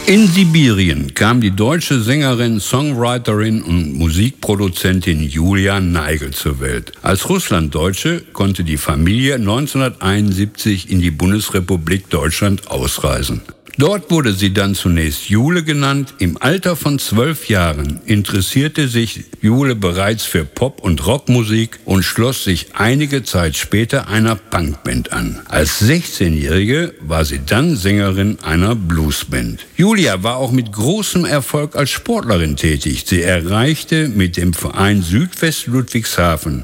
In Sibirien kam die deutsche Sängerin, Songwriterin und Musikproduzentin Julia Neigel zur Welt. Als Russlanddeutsche konnte die Familie 1971 in die Bundesrepublik Deutschland ausreisen. Dort wurde sie dann zunächst Jule genannt. Im Alter von 12 Jahren interessierte sich Jule bereits für Pop- und Rockmusik und schloss sich einige Zeit später einer Punkband an. Als 16-Jährige war sie dann Sängerin einer Bluesband. Julia war auch mit großem Erfolg als Sportlerin tätig. Sie erreichte mit dem Verein Südwest Ludwigshafen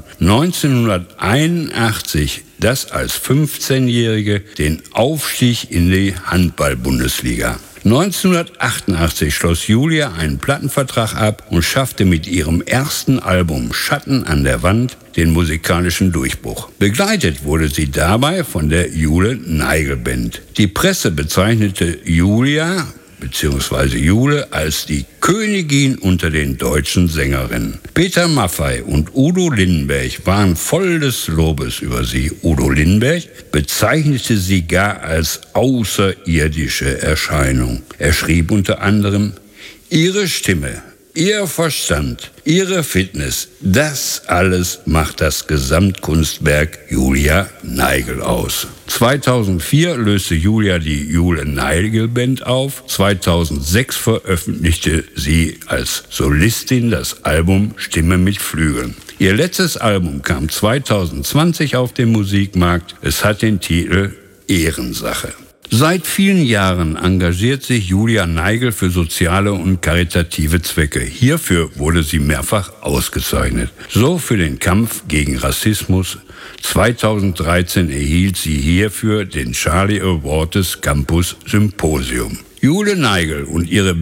1981 das als 15-Jährige den Aufstieg in die Handball-Bundesliga. 1988 schloss Julia einen Plattenvertrag ab und schaffte mit ihrem ersten Album Schatten an der Wand den musikalischen Durchbruch. Begleitet wurde sie dabei von der Jule Neigel Band. Die Presse bezeichnete Julia bzw. Jule als die Königin unter den deutschen Sängerinnen. Peter Maffay und Udo Lindenberg waren voll des Lobes über sie. Udo Lindenberg bezeichnete sie gar als außerirdische Erscheinung. Er schrieb unter anderem: Ihre Stimme, Ihr Verstand, Ihre Fitness, das alles macht das Gesamtkunstwerk Julia Neigel aus. 2004 löste Julia die Jule Neigel Band auf. 2006 veröffentlichte sie als Solistin das Album Stimme mit Flügeln. Ihr letztes Album kam 2020 auf den Musikmarkt. Es hat den Titel Ehrensache. Seit vielen Jahren engagiert sich Julia Neigel für soziale und karitative Zwecke. Hierfür wurde sie mehrfach ausgezeichnet. So für den Kampf gegen Rassismus. 2013 erhielt sie hierfür den Charlie Award des Campus Symposium. Jule Neigel und ihre